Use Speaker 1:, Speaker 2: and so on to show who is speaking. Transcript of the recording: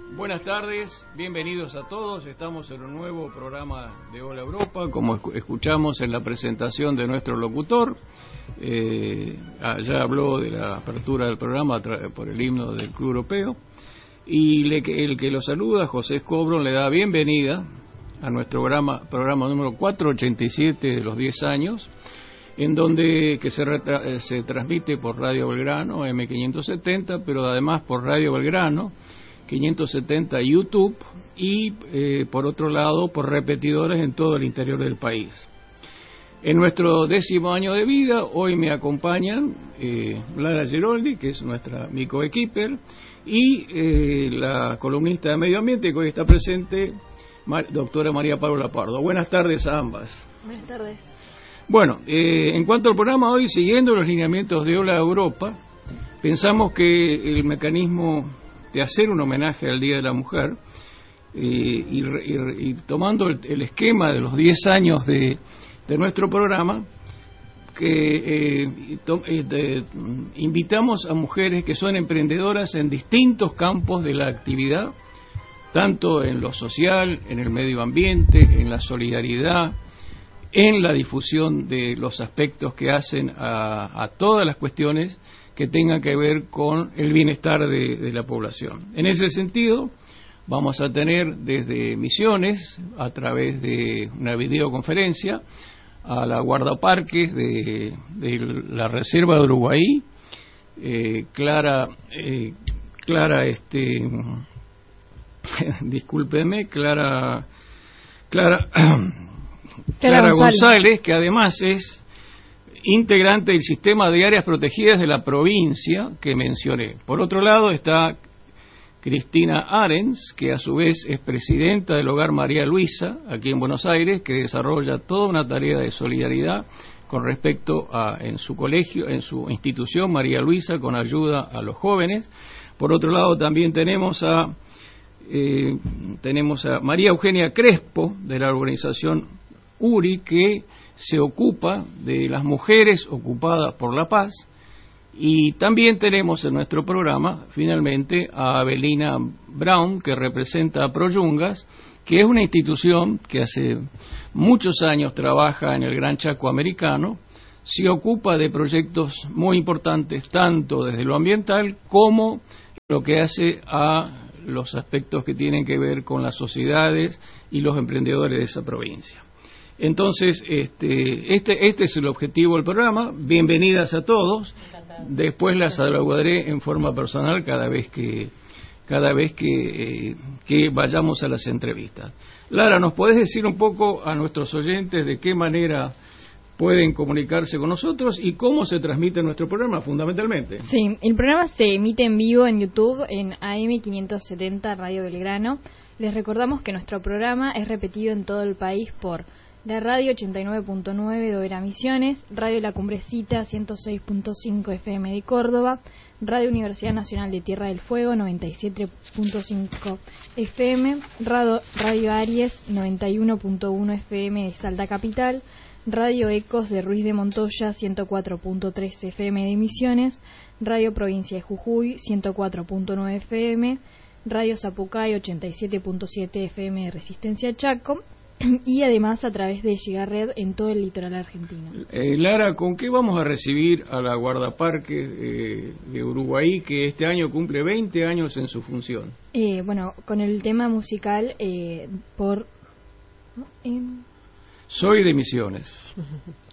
Speaker 1: Buenas tardes, bienvenidos a todos. Estamos en un nuevo programa de Hola Europa, como escuchamos en la presentación de nuestro locutor. Ya habló de la apertura del programa por el himno del Club Europeo. Y el que lo saluda, José Escobrón, le da bienvenida a nuestro programa número 487 de los 10 años, en donde se transmite por Radio Belgrano, M570, pero además por Radio Belgrano, 570 YouTube, y por otro lado por repetidores en todo el interior del país. En nuestro 10º año de vida, hoy me acompañan Lara Geroldi, que es nuestra mi coequiper, y la columnista de Medio Ambiente que hoy está presente, doctora María Paula Pardo. Buenas tardes a ambas.
Speaker 2: Buenas tardes.
Speaker 1: Bueno, en cuanto al programa hoy, siguiendo los lineamientos de Hola Europa, pensamos que el mecanismo de hacer un homenaje al Día de la Mujer y tomando el esquema de los 10 años de nuestro programa, que invitamos a mujeres que son emprendedoras en distintos campos de la actividad, tanto en lo social, en el medio ambiente, en la solidaridad, en la difusión de los aspectos que hacen a todas las cuestiones que tengan que ver con el bienestar de la población. En ese sentido, vamos a tener desde Misiones, a través de una videoconferencia, a la guardaparques de la Reserva de Uruguay, Clara González, que además es integrante del sistema de áreas protegidas de la provincia que mencioné. Por otro lado está Cristina Arens, que a su vez es presidenta del Hogar María Luisa, aquí en Buenos Aires, que desarrolla toda una tarea de solidaridad con respecto en su colegio, en su institución María Luisa, con ayuda a los jóvenes. Por otro lado también tenemos a María Eugenia Crespo, de la organización URI, que se ocupa de las mujeres ocupadas por la paz. Y también tenemos en nuestro programa, finalmente, a Abelina Brown, que representa a Proyungas, que es una institución que hace muchos años trabaja en el Gran Chaco Americano, se ocupa de proyectos muy importantes, tanto desde lo ambiental como lo que hace a los aspectos que tienen que ver con las sociedades y los emprendedores de esa provincia. Entonces, este es el objetivo del programa. Bienvenidas a todos. Después las saludaré en forma personal cada vez que vayamos a las entrevistas. Lara, ¿nos podés decir un poco a nuestros oyentes de qué manera pueden comunicarse con nosotros y cómo se transmite nuestro programa, fundamentalmente?
Speaker 2: Sí, el programa se emite en vivo en YouTube, en AM570 Radio Belgrano. Les recordamos que nuestro programa es repetido en todo el país por la radio 89.9 de Oberá Misiones, Radio La Cumbrecita 106.5 FM de Córdoba, Radio Universidad Nacional de Tierra del Fuego 97.5 FM, Radio Aries 91.1 FM de Salta Capital, Radio Ecos de Ruiz de Montoya 104.3 FM de Misiones, Radio Provincia de Jujuy 104.9 FM, Radio Zapucay 87.7 FM de Resistencia Chaco, y además a través de Gigared en todo el litoral argentino.
Speaker 1: Lara, ¿con qué vamos a recibir a la guardaparques de Uruguay, que este año cumple 20 años en su función?
Speaker 2: Bueno, con el tema musical
Speaker 1: Soy de Misiones.